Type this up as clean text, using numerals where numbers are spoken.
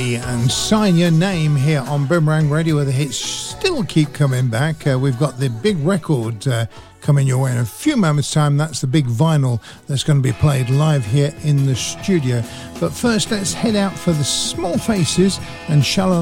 Lee and Sign Your Name here on Boomerang Radio, where the hits still keep coming back. We've got the big record coming your way in a few moments' time. That's the big vinyl that's going to be played live here in the studio. But first, let's head out for the Small Faces and Shallow